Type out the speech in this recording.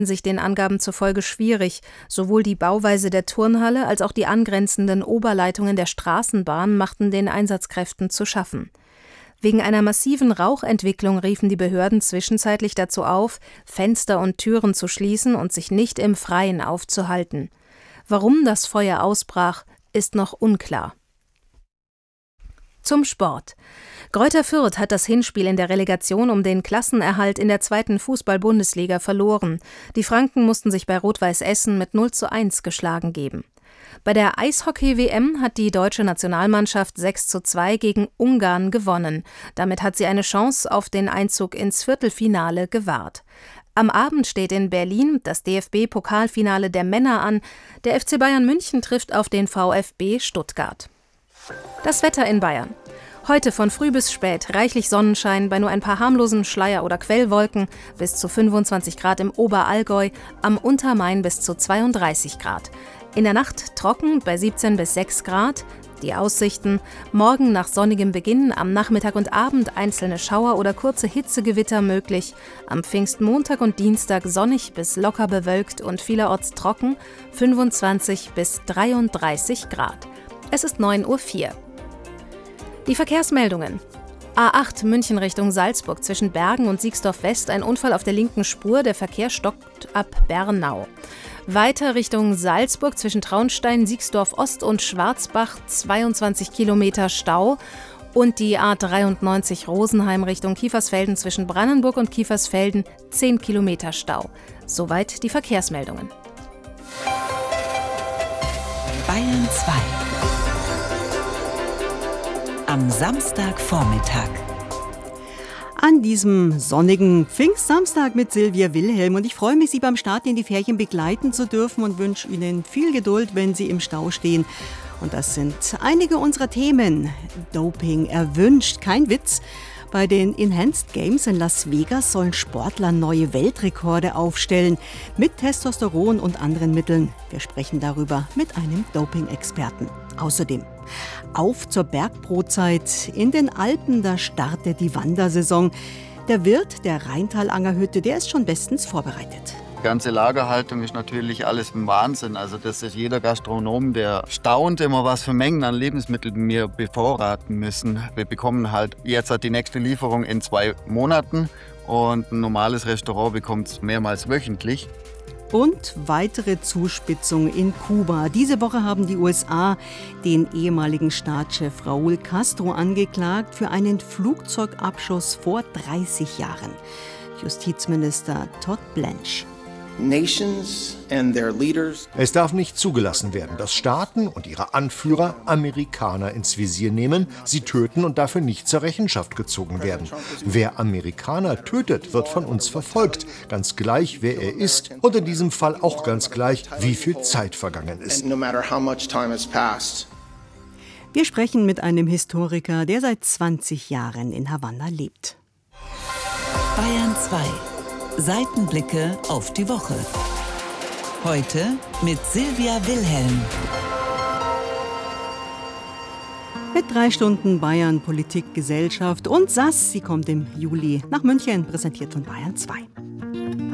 sich den Angaben zufolge schwierig. Sowohl die Bauweise der Turnhalle als auch die angrenzenden Oberleitungen der Straßenbahn machten den Einsatzkräften zu schaffen. Wegen einer massiven Rauchentwicklung riefen die Behörden zwischenzeitlich dazu auf, Fenster und Türen zu schließen und sich nicht im Freien aufzuhalten. Warum das Feuer ausbrach, ist noch unklar. Zum Sport. Greuther Fürth hat das Hinspiel in der Relegation um den Klassenerhalt in der 2. Fußball-Bundesliga verloren. Die Franken mussten sich bei Rot-Weiß Essen mit 0:1 geschlagen geben. Bei der Eishockey-WM hat die deutsche Nationalmannschaft 6:2 gegen Ungarn gewonnen. Damit hat sie eine Chance auf den Einzug ins Viertelfinale gewahrt. Am Abend steht in Berlin das DFB-Pokalfinale der Männer an. Der FC Bayern München trifft auf den VfB Stuttgart. Das Wetter in Bayern. Heute von früh bis spät reichlich Sonnenschein bei nur ein paar harmlosen Schleier- oder Quellwolken, bis zu 25 Grad im Oberallgäu, am Untermain bis zu 32 Grad. In der Nacht trocken bei 17 bis 6 Grad. Die Aussichten: morgen nach sonnigem Beginn, am Nachmittag und Abend einzelne Schauer oder kurze Hitzegewitter möglich. Am Pfingstmontag und Dienstag sonnig bis locker bewölkt und vielerorts trocken, 25 bis 33 Grad. Es ist 9:04 Uhr. Die Verkehrsmeldungen. A8 München Richtung Salzburg zwischen Bergen und Siegsdorf West ein Unfall auf der linken Spur, der Verkehr stockt ab Bernau. Weiter Richtung Salzburg zwischen Traunstein, Siegsdorf Ost und Schwarzbach 22 Kilometer Stau und die A93 Rosenheim Richtung Kiefersfelden zwischen Brandenburg und Kiefersfelden 10 Kilometer Stau. Soweit die Verkehrsmeldungen. Bayern 2 am Samstagvormittag. An diesem sonnigen Pfingstsamstag mit Silvia Wilhelm. Und ich freue mich, Sie beim Start in die Ferien begleiten zu dürfen und wünsche Ihnen viel Geduld, wenn Sie im Stau stehen. Und das sind einige unserer Themen. Doping erwünscht, kein Witz. Bei den Enhanced Games in Las Vegas sollen Sportler neue Weltrekorde aufstellen. Mit Testosteron und anderen Mitteln. Wir sprechen darüber mit einem Doping-Experten. Außerdem auf zur Bergbrotzeit in den Alpen, da startet die Wandersaison. Der Wirt der Rheintalangerhütte, der ist schon bestens vorbereitet. Die ganze Lagerhaltung ist natürlich alles ein Wahnsinn. Also das ist jeder Gastronom, der staunt immer, was für Mengen an Lebensmitteln wir bevorraten müssen. Wir bekommen halt jetzt die nächste Lieferung in 2 Monaten und ein normales Restaurant bekommt es mehrmals wöchentlich. Und weitere Zuspitzung in Kuba. Diese Woche haben die USA den ehemaligen Staatschef Raúl Castro angeklagt für einen Flugzeugabschuss vor 30 Jahren. Justizminister Todd Blanche. Es darf nicht zugelassen werden, dass Staaten und ihre Anführer Amerikaner ins Visier nehmen, sie töten und dafür nicht zur Rechenschaft gezogen werden. Wer Amerikaner tötet, wird von uns verfolgt, ganz gleich, wer er ist und in diesem Fall auch ganz gleich, wie viel Zeit vergangen ist. Wir sprechen mit einem Historiker, der seit 20 Jahren in Havanna lebt. Bayern 2. Seitenblicke auf die Woche. Heute mit Silvia Wilhelm. Mit 3 Stunden Bayern, Politik, Gesellschaft und SAS. Sie kommt im Juli nach München, präsentiert von Bayern 2.